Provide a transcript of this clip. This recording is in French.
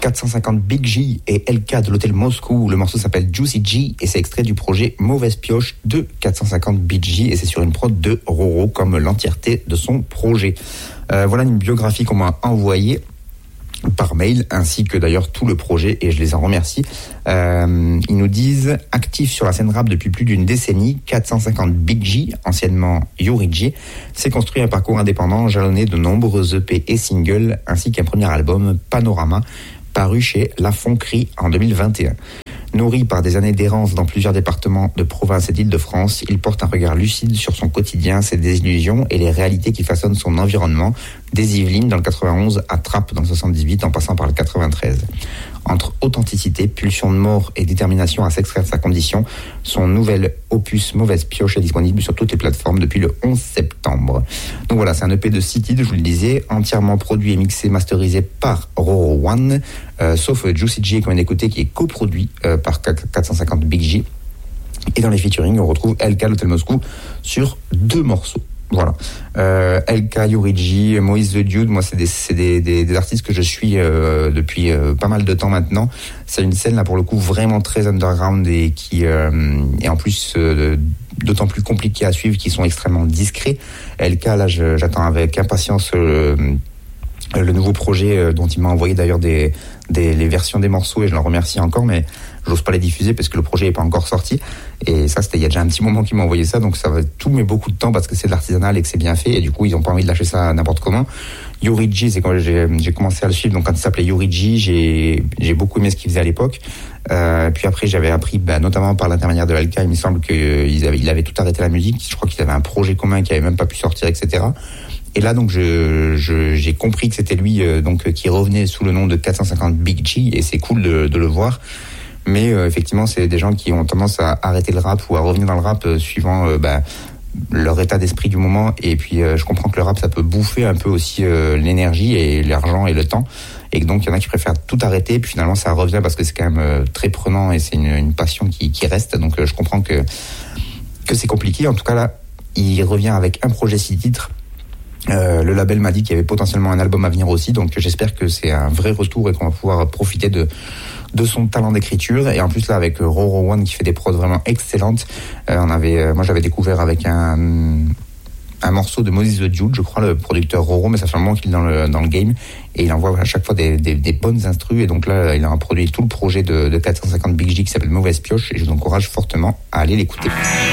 450 Big G et LK de l'hôtel Moscou. Le morceau s'appelle Juicy G et c'est extrait du projet Mauvaise Pioche de 450 Big G et c'est sur une prod de Roro comme l'entièreté de son projet. Voilà une biographie qu'on m'a envoyée par mail, ainsi que d'ailleurs tout le projet, et je les en remercie. Ils nous disent actifs sur la scène rap depuis plus d'une décennie, 450 Big G, anciennement Yuri G, s'est construit un parcours indépendant jalonné de nombreux EP et singles, ainsi qu'un premier album, Panorama, paru chez La Fonquerie en 2021. Nourri par des années d'errance dans plusieurs départements de province et d'Île-de-France, il porte un regard lucide sur son quotidien, ses désillusions et les réalités qui façonnent son environnement, des Yvelines dans le 91 à Trappes dans le 78 en passant par le 93. Entre authenticité, pulsion de mort et détermination à s'extraire de sa condition, son nouvel opus Mauvaise Pioche est disponible sur toutes les plateformes depuis le 11 septembre. Donc voilà, c'est un EP de 6 titres, je vous le disais, entièrement produit et mixé, masterisé par Roro One, sauf Juicy G, comme on a écouté, qui est coproduit par 450 Big G. Et dans les featuring, on retrouve LK, l'hôtel Moscou, sur 2 morceaux. Voilà. LK, Yuri, Moïse the Dude, moi c'est des artistes que je suis depuis pas mal de temps maintenant. C'est une scène là pour le coup vraiment très underground et qui est en plus d'autant plus compliqué à suivre, qui sont extrêmement discrets. LK là j'attends avec impatience le nouveau projet dont il m'a envoyé d'ailleurs les versions des morceaux et je l'en remercie encore, mais j'ose pas les diffuser parce que le projet est pas encore sorti. Et ça, c'était il y a déjà un petit moment qu'ils m'ont envoyé ça, donc tout met beaucoup de temps parce que c'est de l'artisanal et que c'est bien fait, et du coup, ils ont pas envie de lâcher ça n'importe comment. Yuri G, c'est quand j'ai commencé à le suivre, donc quand il s'appelait Yuri G, j'ai beaucoup aimé ce qu'il faisait à l'époque. Puis après, j'avais appris, notamment par l'intermédiaire de LK, il me semble qu'il avait tout arrêté la musique. Je crois qu'ils avaient un projet commun qui avait même pas pu sortir, etc. Et là, donc, j'ai compris que c'était lui, qui revenait sous le nom de 450 Big G, et c'est cool de le voir. Mais effectivement, c'est des gens qui ont tendance à arrêter le rap ou à revenir dans le rap suivant leur état d'esprit du moment. Et puis, je comprends que le rap, ça peut bouffer un peu aussi l'énergie et l'argent et le temps. Et donc, il y en a qui préfèrent tout arrêter. Puis finalement, ça revient parce que c'est quand même très prenant et c'est une passion qui reste. Donc, je comprends que c'est compliqué. En tout cas, là, il revient avec un projet 6 titres. Le label m'a dit qu'il y avait potentiellement un album à venir aussi, donc j'espère que c'est un vrai retour et qu'on va pouvoir profiter de son talent d'écriture. Et en plus là, avec Roro One qui fait des prods vraiment excellentes, moi j'avais découvert avec un morceau de Moses the Dude, je crois, le producteur Roro, mais ça fait un moment qu'il est dans le game et il envoie à chaque fois des bonnes instrus. Et donc là, il a produit tout le projet de 450 Big G qui s'appelle Mauvaise Pioche, et je vous encourage fortement à aller l'écouter.